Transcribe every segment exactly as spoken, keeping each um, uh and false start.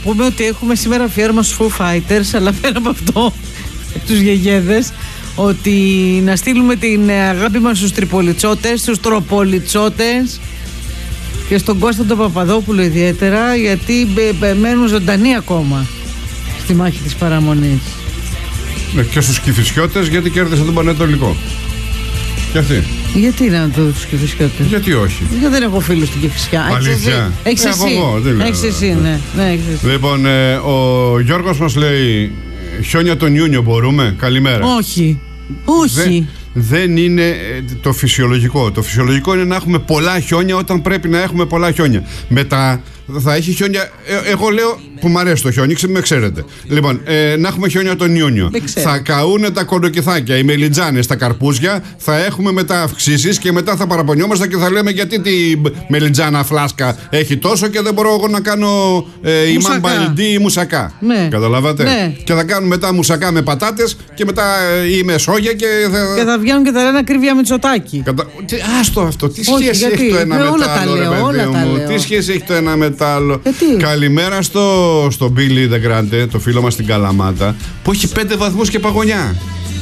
πούμε ότι έχουμε σήμερα αφιέρωμα στους Foo Fighters, αλλά πέρα από αυτό, τους γεγέδες, ότι να στείλουμε την αγάπη μας στους τριπολιτσότες, στους τροπολιτσότες και στον Κώστα τον Παπαδόπουλο ιδιαίτερα, γιατί μένουν ζωντανοί ακόμα στη μάχη της παραμονής. Ναι, και στους Κηφισιώτες, γιατί κέρδισαν τον Πανετολικό. Και αυτοί. Γιατί να το τους Κηφισιώτες? Γιατί όχι? Γιατί δεν έχω φίλους στην Κηφισιά. Αλήθεια? Έχεις εσύ. Έχεις εσύ, ναι. ναι εσύ. Λοιπόν, ε, ο Γιώργος μας λέει, χιόνια τον Ιούνιο μπορούμε? Καλημέρα. Όχι. Όχι. Δεν, δεν είναι το φυσιολογικό. Το φυσιολογικό είναι να έχουμε πολλά χιόνια όταν πρέπει να έχουμε πολλά χιόνια. Μετά θα έχει χιόνια. Ε, εγώ λέω που μου αρέσει το χιόνι, με ξέρετε. Λοιπόν, ε, να έχουμε χιόνια τον Ιούνιο. Θα καούνε τα κοντοκυθάκια, οι μελιτζάνες, τα καρπούζια. Θα έχουμε μετά αυξήσεις και μετά θα παραπονιόμαστε και θα λέμε γιατί τη μελιτζάνα φλάσκα έχει τόσο και δεν μπορώ εγώ να κάνω ε, ημάν μπαλντί ή μουσακά. Ναι. Καταλάβατε? Ναι. Και θα κάνουν μετά μουσακά με πατάτες και μετά ε, ή με σόγια και θα. Και θα βγαίνουν και θα λένε ακριβία Μητσοτάκη. Κατα... Άστο αυτό. Τι Όχι, σχέση γιατί? έχει το ένα με με όλα το άλλο, τα λέω, ρε όλα παιδί τα μου? λέω. Τι σχέση έχει το ένα με το άλλο? Γιατί? Καλημέρα στο, στο Billy The Grande, το φίλο μας στην Καλαμάτα, που έχει πέντε βαθμούς και παγωνιά.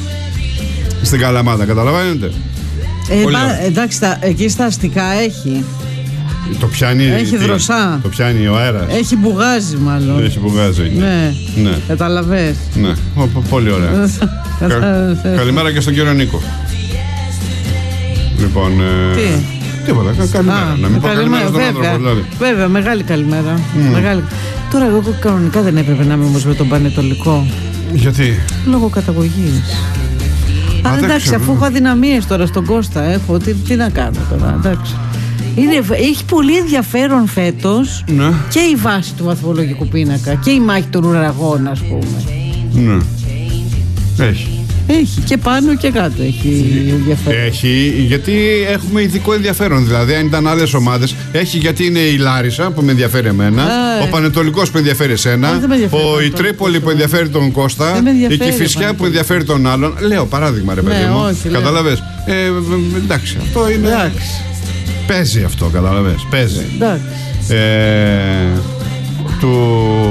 Στην Καλαμάτα, καταλαβαίνετε? Ε, πα, εντάξει, τα, εκεί στα αστικά έχει. Το πιάνει. Έχει τι, δροσά. Το πιάνει ο αέρας. Έχει μπουγάζει μάλλον. Έχει μπουγάζει. Ναι. Ναι. Καταλαβες. Ναι. Ο, πολύ ωραία. Κα, καλημέρα και στον κύριο Νίκο. Λοιπόν. Ε, τι? Τίποτα. Καλημέρα. Α, να μην πω καλημέρα στον βέβαια, άνθρωπο, δηλαδή. Βέβαια, μεγάλη καλημέρα. Mm. Μεγάλη. Τώρα εγώ κανονικά δεν έπρεπε να είμαι όμως με τον Πανετολικό. Γιατί? Λόγω καταγωγής. Α, Α, εντάξει, αφού έχω αδυναμίες τώρα στον Κώστα, έχω, τι, τι να κάνω τώρα, εντάξει. Είναι, έχει πολύ ενδιαφέρον φέτος, ναι, και η βάση του βαθμολογικού πίνακα και η μάχη των ουραγών, ας πούμε. Ναι. Έχει. Έχει και πάνω και κάτω έχει ενδιαφέρον. Έχει, γιατί έχουμε ειδικό ενδιαφέρον. Δηλαδή, αν ήταν άλλες ομάδες, έχει γιατί είναι η Λάρισα που με ενδιαφέρει εμένα, Α, ο Πανετολικός που ενδιαφέρει εσένα, ο η Τρίπολη που ενδιαφέρει τον Κώστα, η Κηφισιά που ενδιαφέρει τον άλλον. Λέω παράδειγμα, ρε παιδί, ναι, μου. Κατάλαβες. Ε, εντάξει, αυτό είναι. Εντάξει. Παίζει αυτό, κατάλαβες. Παίζει. Εντάξει. Ε, του.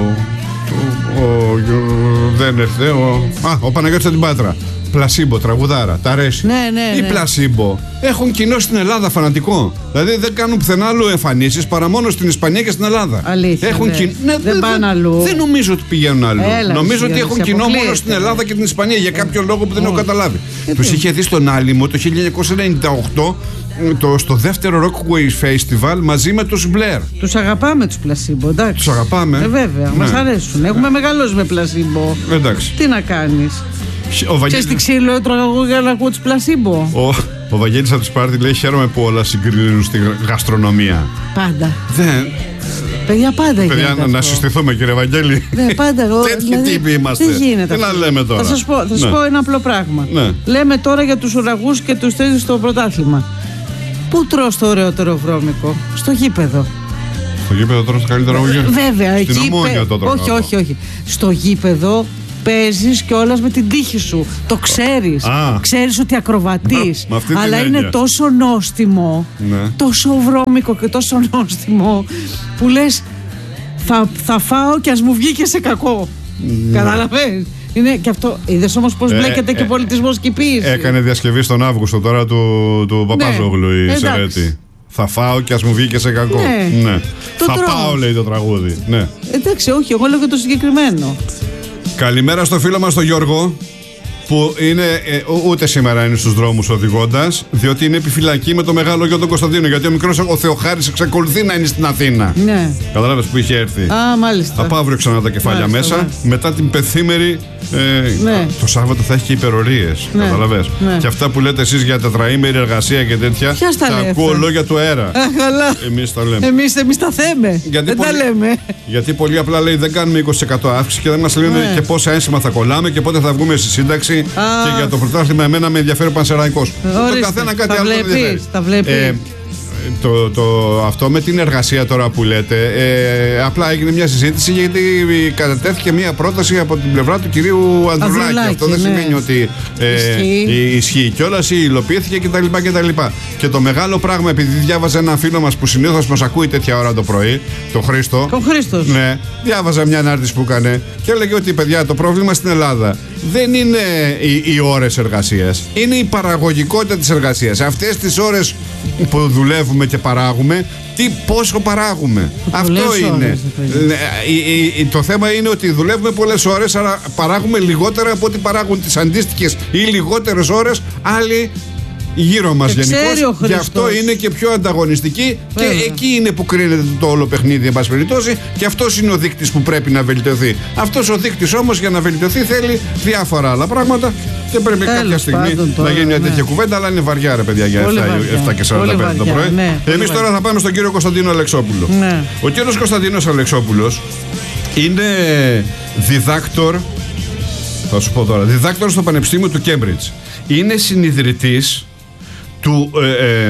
Ο, ο, δεν έρθε ο, α, ο Παναγιώτης την Πάτρα. Πλασίμπο, τραγουδάρα, τα αρέσει. Ναι, ναι, Οι ναι. Πλασίμπο έχουν κοινό στην Ελλάδα φανατικό. Δηλαδή δεν κάνουν πουθενά άλλο εμφανίσεις παρά μόνο στην Ισπανία και στην Ελλάδα. Αλήθεια. Έχουν ναι. Κι... ναι, δεν πάνε αλλού. Δεν νομίζω ότι πηγαίνουν αλλού. Έλα, νομίζω ότι έχουν κοινό μόνο στην Ελλάδα και την Ισπανία για κάποιο λόγο που δεν έχω καταλάβει. Τους είχε δει στον Άλυμο το χίλια εννιακόσια ενενήντα οκτώ. Το, στο δεύτερο Rockway Festival μαζί με τους Blair. Τους αγαπάμε τους Πλασίμπο, εντάξει. Τους αγαπάμε. Ε, βέβαια, ναι, μας αρέσουν. Έχουμε ναι. μεγαλώσει με Πλασίμπο. Εντάξει. Τι να κάνεις. Ο Βαγγέλης... Ξέρεις τι ξύλο έτρωγα εγώ για να ακούω τους Πλασίμπο. Ο, ο Βαγγέλης από τη Σπάρτη λέει χαίρομαι που όλα συγκρίνουν στη γαστρονομία. Πάντα. Δεν... Παιδιά, πάντα γίνεται. Παιδιά, να, να συστηθούμε, κύριε Βαγγέλη. Ναι, πάντα εγώ. Τέτοιοι δηλαδή, τύποι είμαστε. Δεν γίνεται. Τι να λέμε τώρα. Θα σας πω, θα σας ναι. πω ένα απλό πράγμα. Ναι. Λέμε τώρα για τους ουραγούς και τους τρεις στο πρωτάθλημα. Πού τρως το ωραιότερο βρώμικο? Στο γήπεδο. Στο γήπεδο τρως το καλύτερο βρώμικο? Βέβαια. Στην εκεί Ομόνια το τρώω. Όχι, όχι, όχι. Στο γήπεδο παίζεις κιόλας με την τύχη σου. Το ξέρεις. Α. Ξέρεις ότι ακροβατείς. Αλλά είναι έννοια. τόσο νόστιμο, ναι. τόσο βρώμικο και τόσο νόστιμο που λες θα, θα φάω και ας μου βγει και σε κακό. Ναι. Κατάλαβες. Είναι και αυτό. Είδες όμως πως ε, μπλέκεται ε, και πολιτισμός και η ποίηση. Έκανε διασκευή στον Αύγουστο τώρα του, του Παπάζογλου, ναι, η Σερέτη. Θα φάω και ας μου βγει και σε κακό. Ναι. Ναι. Θα τρως. πάω, λέει το τραγούδι. Ναι. Εντάξει, όχι, εγώ λέω και το συγκεκριμένο. Καλημέρα στο φίλο μας τον Γιώργο, που είναι, ε, ούτε σήμερα είναι στους δρόμους οδηγώντας, διότι είναι επιφυλακή με το μεγάλο γιο τον Κωνσταντίνο. Γιατί ο μικρός ο Θεοχάρης εξακολουθεί να είναι στην Αθήνα. Ναι. Κατάλαβες που είχε έρθει. Α, μάλιστα. Από αύριο ξανά τα κεφάλια μάλιστα, μέσα. Μάλιστα. Μετά την πενθήμερη. Ε, ναι. Το Σάββατο θα έχει και υπερορίες. Ναι. Καταλαβες. Ναι. Και αυτά που λέτε εσείς για τετραήμερη εργασία και τέτοια. Ποιος τα τα λέει ακούω αυτά? Λόγια του αέρα. Α, καλά. Εμείς τα λέμε. Εμείς, εμείς τα θέμε. Γιατί δεν πολύ, τα λέμε. Γιατί πολύ απλά λέει δεν κάνουμε είκοσι τοις εκατό αύξηση και δεν μας λένε ναι. και πόσα ένσημα θα κολλάμε και πότε θα βγούμε στη σύνταξη. Α. Και για το πρωτάθλημα εμένα με ενδιαφέρει ο Πανσεραϊκός. Το καθένα κάτι τα άλλο βλέπεις, ενδιαφέρει. Τα βλέπεις. Ε, το, το, αυτό με την εργασία τώρα που λέτε, ε, απλά έγινε μια συζήτηση γιατί κατατέθηκε μια πρόταση από την πλευρά του κυρίου Ανδρουλάκη. Ανδρουλάκη αυτό δεν ναι. σημαίνει ότι ε, ισχύει, ισχύει κιόλας ή υλοποιήθηκε κτλ. κτλ. Και το μεγάλο πράγμα, επειδή διάβαζα ένα φίλο μας που συνήθως μας ακούει τέτοια ώρα το πρωί, το Χρήστο. Ο Χρήστος. Ναι, διάβαζα μια ανάρτηση που έκανε και έλεγε ότι παιδιά, το πρόβλημα στην Ελλάδα δεν είναι οι, οι ώρες εργασίας, είναι η παραγωγικότητα της εργασίας. Αυτές τις ώρες που δουλεύουμε και παράγουμε, τι πόσο παράγουμε. Αυτό είναι. Ώρες, το θέμα είναι ότι δουλεύουμε πολλές ώρες, αλλά παράγουμε λιγότερα από ό,τι παράγουν τις αντίστοιχες ή λιγότερες ώρες άλλοι γύρω μας γενικώς. Γι' αυτό είναι και πιο ανταγωνιστική. Βέβαια. Και εκεί είναι που κρίνεται το όλο παιχνίδι, εν πάση περιπτώσει, και αυτός είναι ο δείκτης που πρέπει να βελτιωθεί. Αυτός ο δείκτης όμως για να βελτιωθεί θέλει διάφορα άλλα πράγματα και πρέπει Τέλος κάποια στιγμή τώρα, να γίνει μια τέτοια ναι. κουβέντα, αλλά είναι βαριά ρε παιδιά για εφτά και σαράντα πέντε το πρωί. Ναι, Εμείς τώρα θα πάμε στον κύριο Κωνσταντίνο Αλεξόπουλο. Ναι. Ο κύριος Κωνσταντίνος Αλεξόπουλος είναι διδάκτορ, θα σου πω τώρα, διδάκτορ στο Πανεπιστήμιο του Κέμπριτζ. Είναι συνιδρυτής του ε, ε,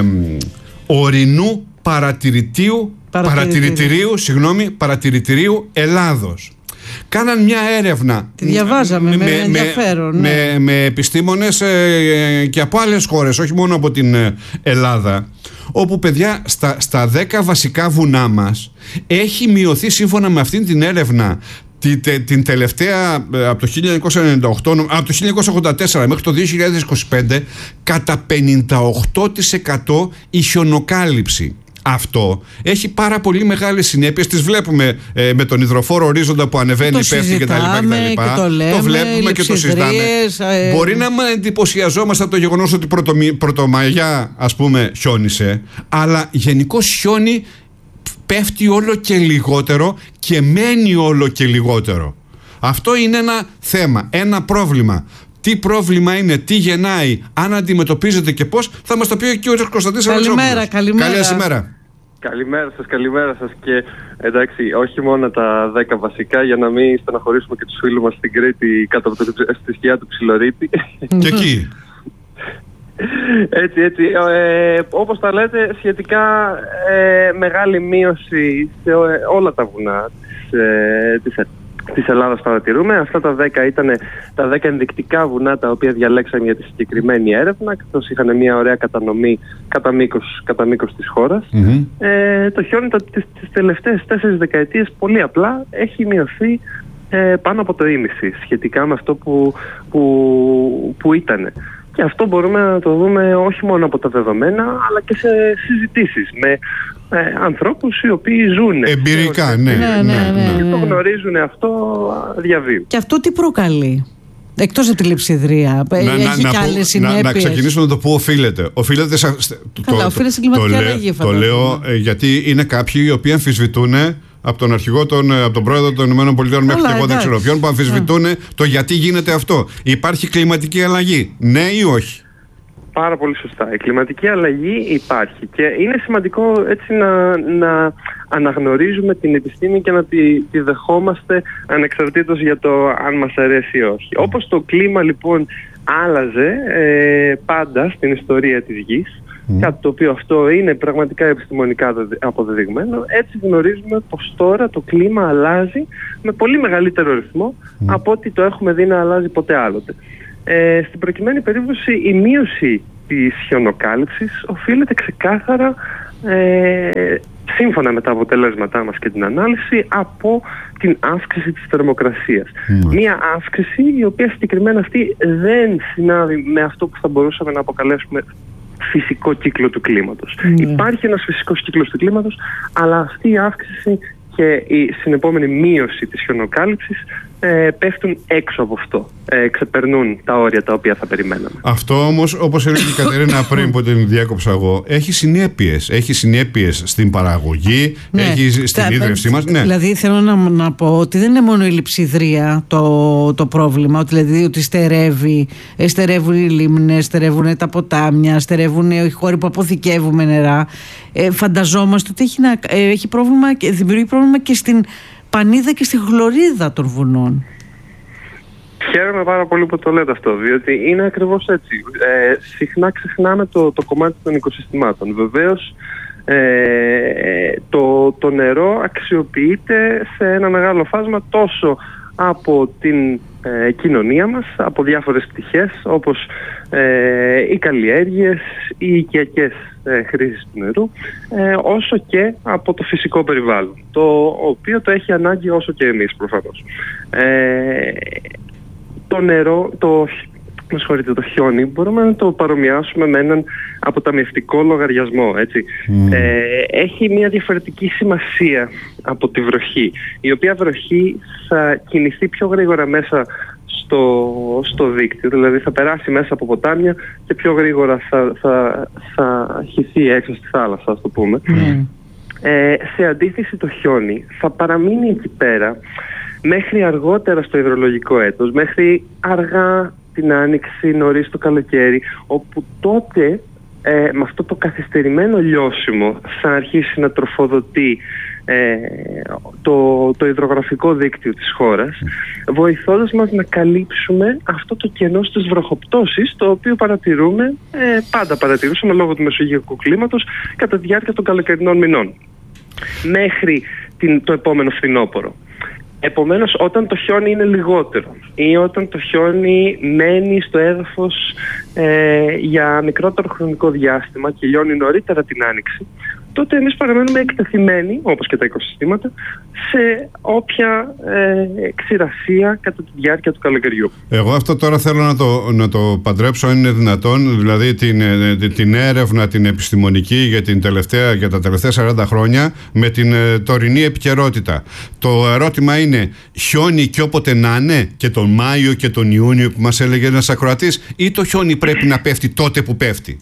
ορεινού παρατηρητήου, παρατηρητηρίου, συγγνώμη, παρατηρητηρίου Ελλάδος. Κάναν μια έρευνα. Τη διαβάζαμε με, με, με ενδιαφέρον. Με, ναι. με, με επιστήμονες ε, και από άλλες χώρες, όχι μόνο από την Ελλάδα, όπου παιδιά στα, στα δέκα βασικά βουνά μας έχει μειωθεί σύμφωνα με αυτήν την έρευνα την τελευταία από το χίλια εννιακόσια ενενήντα οκτώ, από το χίλια εννιακόσια ογδόντα τέσσερα μέχρι το δύο χιλιάδες είκοσι πέντε κατά πενήντα οκτώ τοις εκατό η χιονοκάλυψη. Αυτό έχει πάρα πολύ μεγάλες συνέπειες. Τις βλέπουμε ε, με τον υδροφόρο ορίζοντα που ανεβαίνει, πέφτει κτλ. Το, το βλέπουμε και το συζητάμε. Ε... Μπορεί να μην εντυπωσιαζόμαστε από το γεγονός ότι πρωτομαγιά, ας πούμε, χιόνισε, αλλά γενικώς χιόνι πέφτει όλο και λιγότερο και μένει όλο και λιγότερο. Αυτό είναι ένα θέμα, ένα πρόβλημα. Τι πρόβλημα είναι, τι γεννάει, αν αντιμετωπίζεται και πώς, θα μας το πει ο κ. Κωνσταντίνος Αλεξόπουλος. Καλημέρα, καλημέρα. Καλησπέρα. Καλημέρα σας, καλημέρα σας και εντάξει, όχι μόνο τα δέκα βασικά για να μην στεναχωρήσουμε και τους φίλους μας στην Κρήτη κάτω από το, στη σκιά του Ψιλορίτη. Και εκεί. Έτσι, έτσι. Ε, όπως τα λέτε, σχετικά ε, μεγάλη μείωση σε όλα τα βουνά της, ε, της, της Ελλάδας παρατηρούμε. Αυτά τα δέκα ήταν τα δέκα ενδεικτικά βουνά τα οποία διαλέξαν για τη συγκεκριμένη έρευνα, καθώς είχαν μια ωραία κατανομή κατά μήκος, κατά μήκος της χώρας. Mm-hmm. Ε, το χιόνι τα, τις, τις τελευταίες τέσσερις δεκαετίες πολύ απλά έχει μειωθεί ε, πάνω από το ίμιση σχετικά με αυτό που, που, που ήταν. Και αυτό μπορούμε να το δούμε όχι μόνο από τα δεδομένα, αλλά και σε συζητήσεις με ε, ανθρώπους οι οποίοι ζουν. Εμπειρικά, ναι, ναι, ναι, ναι, ναι. Και το γνωρίζουν αυτό διαβίου. Και αυτό τι προκαλεί, εκτός από τη λειψιδρία, να, έχει να, και άλλες συνέπειες? Να, να ξεκινήσουμε με το πού οφείλεται. Οφείλεται σε, Καλά, το, οφείλεται σε κλιματική το, αλλαγή. Το λέω ε, γιατί είναι κάποιοι οι οποίοι αμφισβητούν από τον αρχηγό, τον, από τον πρόεδρο των ΗΠΑ μέχρι και εγώ δεν ξέρω ποιον, που αμφισβητούν yeah. το γιατί γίνεται αυτό. Υπάρχει κλιματική αλλαγή, ναι ή όχι? Πάρα πολύ σωστά. Η κλιματική αλλαγή υπάρχει και είναι σημαντικό έτσι να, να αναγνωρίζουμε την επιστήμη και να τη, τη δεχόμαστε ανεξαρτήτως για το αν μας αρέσει ή όχι. Mm. Όπως το κλίμα λοιπόν άλλαζε ε, πάντα στην ιστορία της Γης, Mm. κάτι το οποίο αυτό είναι πραγματικά επιστημονικά αποδεδειγμένο, έτσι γνωρίζουμε πως τώρα το κλίμα αλλάζει με πολύ μεγαλύτερο ρυθμό mm. από ό,τι το έχουμε δει να αλλάζει ποτέ άλλοτε. Ε, στην προκειμένη περίπτωση η μείωση της χιονοκάλυψης οφείλεται ξεκάθαρα ε, σύμφωνα με τα αποτελέσματά μας και την ανάλυση από την αύξηση της θερμοκρασίας. Mm. Μία αύξηση η οποία συγκεκριμένα αυτή δεν συνάδει με αυτό που θα μπορούσαμε να αποκαλέσουμε φυσικό κύκλο του κλίματος. Mm. Υπάρχει ένας φυσικός κύκλος του κλίματος, αλλά αυτή η αύξηση και η συνεπόμενη μείωση της χιονοκάλυψης ε, πέφτουν έξω από αυτό. Ε, ξεπερνούν τα όρια τα οποία θα περιμέναμε. Αυτό όμως, όπως έλεγε η Κατερίνα πριν που την διάκοψα εγώ, έχει συνέπειες. Έχει συνέπειες στην παραγωγή, ναι. έχει στην τα, ίδρυυσή μας. Ναι. Δηλαδή θέλω να, να πω ότι δεν είναι μόνο η λειψιδρία το, το πρόβλημα, ότι, δηλαδή ότι στερεύει, στερεύουν οι λίμνες, στερεύουν τα ποτάμια, στερεύουν οι χώροι που αποθηκεύουμε νερά. Ε, φανταζόμαστε ότι έχει, να, ε, έχει πρόβλημα, δημιουργεί πρόβλημα και στην πανίδα και στη χλωρίδα των βουνών. Χαίρομαι πάρα πολύ που το λέτε αυτό, διότι είναι ακριβώς έτσι. Ε, συχνά ξεχνάμε το, το κομμάτι των οικοσυστημάτων. Βεβαίως, Ε, το, το νερό αξιοποιείται σε ένα μεγάλο φάσμα τόσο από την ε, κοινωνία μας, από διάφορες πτυχές όπως ε, οι καλλιέργειες, οι οικιακές ε, χρήσεις του νερού, ε, όσο και από το φυσικό περιβάλλον, το οποίο το έχει ανάγκη όσο και εμείς προφανώς. Ε, το νερό, το, με συγχωρείτε, το χιόνι μπορούμε να το παρομοιάσουμε με έναν αποταμιευτικό λογαριασμό, έτσι. Mm. Ε, έχει μια διαφορετική σημασία από τη βροχή, η οποία βροχή θα κινηθεί πιο γρήγορα μέσα στο, στο δίκτυο, δηλαδή θα περάσει μέσα από ποτάμια και πιο γρήγορα θα, θα, θα χυθεί έξω στη θάλασσα, ας το πούμε. Mm. Ε, σε αντίθεση το χιόνι θα παραμείνει εκεί πέρα μέχρι αργότερα στο υδρολογικό έτος, μέχρι αργά την άνοιξη, νωρίς το καλοκαίρι, όπου τότε ε, με αυτό το καθυστερημένο λιώσιμο θα αρχίσει να τροφοδοτεί ε, το, το υδρογραφικό δίκτυο της χώρας, βοηθώντας μας να καλύψουμε αυτό το κενό στις βροχοπτώσεις, το οποίο παρατηρούμε, ε, πάντα παρατηρούσαμε λόγω του μεσογειακού κλίματος κατά τη διάρκεια των καλοκαιρινών μηνών μέχρι την, το επόμενο φθινόπωρο. Επομένως, όταν το χιόνι είναι λιγότερο ή όταν το χιόνι μένει στο έδαφος ε, για μικρότερο χρονικό διάστημα και λιώνει νωρίτερα την άνοιξη, τότε εμείς παραμένουμε εκτεθειμένοι, όπως και τα οικοσυστήματα, σε όποια ε, ξηρασία κατά τη διάρκεια του καλοκαιριού. Εγώ αυτό τώρα θέλω να το, να το παντρέψω, αν είναι δυνατόν, δηλαδή την, την έρευνα την επιστημονική για, την τελευταία, για τα τελευταία σαράντα χρόνια με την ε, τωρινή επικαιρότητα. Το ερώτημα είναι, χιόνι και όποτε να είναι, και τον Μάιο και τον Ιούνιο που μας έλεγε ένας ακροατής, ή το χιόνι πρέπει να πέφτει τότε που πέφτει?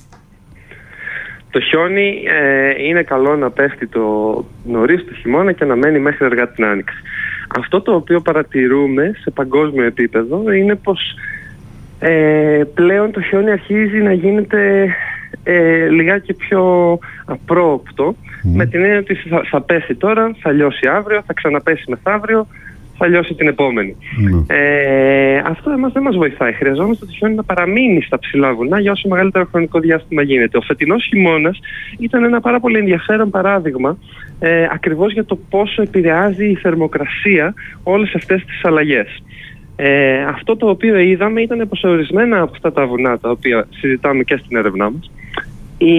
Το χιόνι ε, είναι καλό να πέφτει το νωρίς το χειμώνα και να μένει μέχρι αργά την άνοιξη. Αυτό το οποίο παρατηρούμε σε παγκόσμιο επίπεδο είναι πως ε, πλέον το χιόνι αρχίζει να γίνεται ε, λιγάκι πιο απρόοπτο, mm. με την έννοια ότι θα, θα πέσει τώρα, θα λιώσει αύριο, θα ξαναπέσει μεθαύριο, θα λιώσει την επόμενη. Mm. Ε, αυτό εμάς δεν μας βοηθάει. Χρειαζόμαστε το χιόνι να παραμείνει στα ψηλά βουνά για όσο μεγαλύτερο χρονικό διάστημα γίνεται. Ο φετινός χειμώνας ήταν ένα πάρα πολύ ενδιαφέρον παράδειγμα ε, ακριβώς για το πόσο επηρεάζει η θερμοκρασία όλες αυτές τις αλλαγές. Ε, αυτό το οποίο είδαμε ήταν πως ορισμένα από αυτά τα βουνά, τα οποία συζητάμε και στην έρευνά μας, η,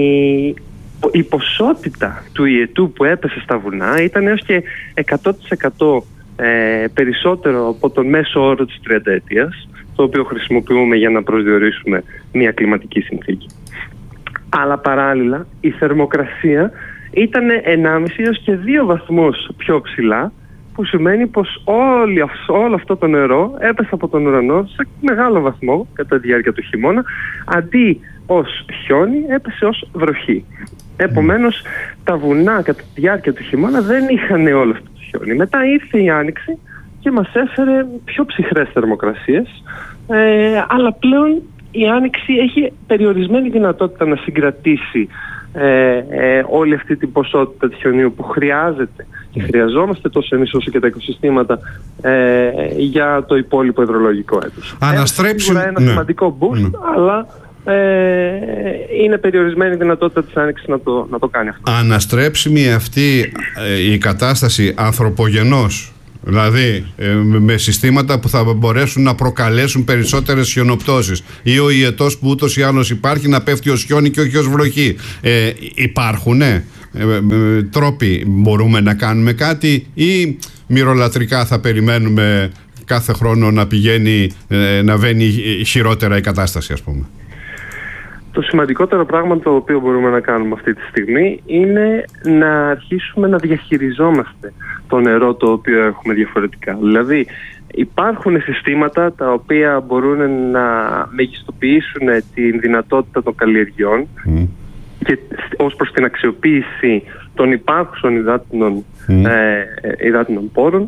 η ποσότητα του ιετού που έπεσε στα βουνά ήταν έως και εκατό τοις εκατό Ε, περισσότερο από τον μέσο όρο της τριανταετίας, το οποίο χρησιμοποιούμε για να προσδιορίσουμε μια κλιματική συνθήκη. Αλλά παράλληλα η θερμοκρασία ήταν ενάμιση έως και δύο βαθμούς πιο ψηλά, που σημαίνει πως όλη, όλο αυτό το νερό έπεσε από τον ουρανό σε μεγάλο βαθμό κατά τη διάρκεια του χειμώνα, αντί ως χιόνι έπεσε ως βροχή. Επομένως τα βουνά κατά τη διάρκεια του χειμώνα δεν είχαν όλο αυτό. Μετά ήρθε η άνοιξη και μας έφερε πιο ψυχρές θερμοκρασίες, ε, αλλά πλέον η άνοιξη έχει περιορισμένη δυνατότητα να συγκρατήσει ε, ε, όλη αυτή την ποσότητα του χιονίου που χρειάζεται και χρειαζόμαστε τόσο εμείς όσο και τα οικοσυστήματα ε, για το υπόλοιπο υδρολογικό έτος. Αναστρέψουν... Ένα ναι. σημαντικό boost, ναι. αλλά Ε, είναι περιορισμένη η δυνατότητα της άνοιξης να το, να το κάνει αυτό. Αναστρέψιμη αυτή ε, η κατάσταση ανθρωπογενώς, δηλαδή ε, με συστήματα που θα μπορέσουν να προκαλέσουν περισσότερες χιονοπτώσεις, ή ο ιετός που ούτως ή άλλως υπάρχει να πέφτει ως χιόνι και όχι ως βροχή, ε, υπάρχουν ε, ε, τρόποι, μπορούμε να κάνουμε κάτι, ή μυρολατρικά θα περιμένουμε κάθε χρόνο να πηγαίνει, ε, να βαίνει χειρότερα η κατάσταση, ας πούμε? Το σημαντικότερο πράγμα το οποίο μπορούμε να κάνουμε αυτή τη στιγμή είναι να αρχίσουμε να διαχειριζόμαστε το νερό το οποίο έχουμε διαφορετικά. Δηλαδή υπάρχουν συστήματα τα οποία μπορούν να μεγιστοποιήσουν την δυνατότητα των καλλιεργειών mm. και ως προς την αξιοποίηση των υπάρχουσων υδάτινων, mm. ε, υδάτινων πόρων.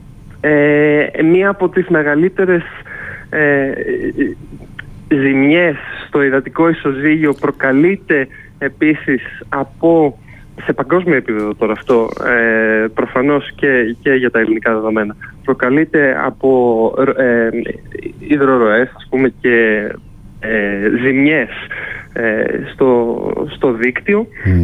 Ε, μία από τις μεγαλύτερες ε, ζημιές στο υδατικό ισοζύγιο προκαλείται επίσης από, σε παγκόσμιο επίπεδο τώρα αυτό, ε, προφανώς και, και για τα ελληνικά δεδομένα, προκαλείται από ε, υδροροές, ας πούμε, και ε, ζημιές ε, στο, στο δίκτυο. Mm.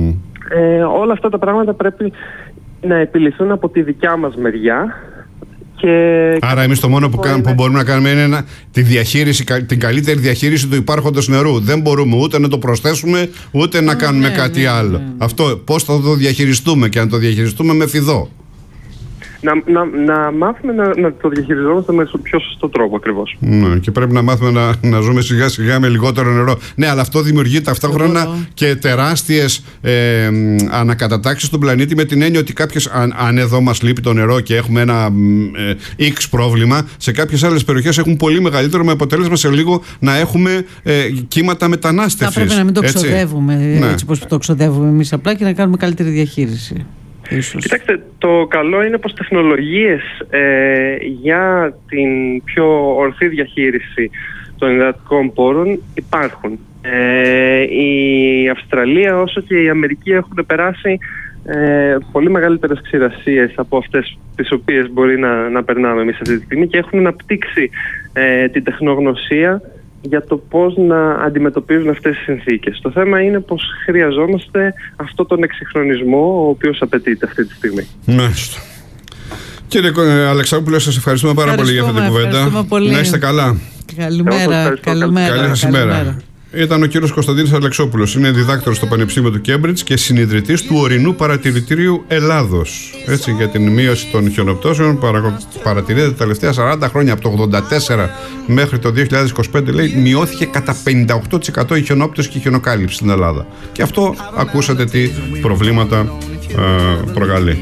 Ε, όλα αυτά τα πράγματα πρέπει να επιληθούν από τη δικιά μας μεριά. Και... Άρα εμείς το μόνο που, είναι... που μπορούμε να κάνουμε είναι να, τη διαχείριση, την καλύτερη διαχείριση του υπάρχοντος νερού. Δεν μπορούμε ούτε να το προσθέσουμε ούτε να κάνουμε ναι, κάτι ναι, άλλο. Ναι, ναι. Αυτό πώς θα το διαχειριστούμε και να το διαχειριστούμε με φιδό. Να, να, να μάθουμε να, να το διαχειριζόμαστε με πιο σωστό τρόπο ακριβώς. Ναι, και πρέπει να μάθουμε να, να ζούμε σιγά σιγά με λιγότερο νερό. Ναι, αλλά αυτό δημιουργεί ταυτόχρονα και τεράστιες ε, ανακατατάξεις στον πλανήτη, με την έννοια ότι κάποιες, αν, αν εδώ μας λείπει το νερό και έχουμε ένα ε, X πρόβλημα, σε κάποιες άλλες περιοχές έχουν πολύ μεγαλύτερο, με αποτέλεσμα σε λίγο να έχουμε ε, κύματα μετανάστευσης. Θα πρέπει να μην το έτσι. ξοδεύουμε ναι. έτσι όπως το ξοδεύουμε εμείς απλά και να κάνουμε καλύτερη διαχείριση. Ίσως. Κοιτάξτε, το καλό είναι πως τεχνολογίες ε, για την πιο ορθή διαχείριση των υδατικών πόρων υπάρχουν. Ε, η Αυστραλία όσο και η Αμερική έχουν περάσει ε, πολύ μεγαλύτερες ξηρασίες από αυτές τις οποίες μπορεί να, να περνάμε εμείς αυτή τη στιγμή, και έχουν αναπτύξει ε, την τεχνογνωσία για το πώς να αντιμετωπίζουν αυτές τις συνθήκες. Το θέμα είναι πως χρειαζόμαστε αυτό τον εξυγχρονισμό ο οποίος απαιτείται αυτή τη στιγμή. Μάλιστα. Κύριε Αλεξανδρόπουλε, σας ευχαριστούμε πάρα πολύ για αυτή την κουβέντα. Να είστε καλά. Καλημέρα. Καλημέρα. Καλή σας ημέρα. Ήταν ο κύριος Κωνσταντίνος Αλεξόπουλος. Είναι διδάκτορος στο Πανεπιστήμιο του Κέμπριτζ και συνιδρυτής του Ορεινού Παρατηρητηρίου Ελλάδος. Έτσι, για την μείωση των χιονοπτώσεων παρατηρείται τα τελευταία σαράντα χρόνια, από το ογδόντα τέσσερα μέχρι το δύο χιλιάδες είκοσι πέντε, λέει, μειώθηκε κατά πενήντα οκτώ τοις εκατό η χιονόπτωση και η χιονοκάλυψη στην Ελλάδα. Και αυτό ακούσατε τι προβλήματα ε, προκαλεί.